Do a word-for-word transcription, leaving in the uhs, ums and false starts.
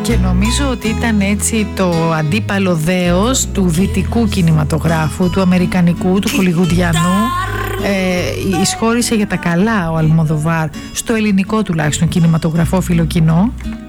Και νομίζω ότι ήταν έτσι το αντίπαλο δέος του δυτικού κινηματογράφου, του αμερικανικού, του χολιγουντιανού. Ε, εισχώρησε για τα καλά ο Αλμοδοβάρ στο ελληνικό τουλάχιστον κινηματογραφόφιλο κοινό.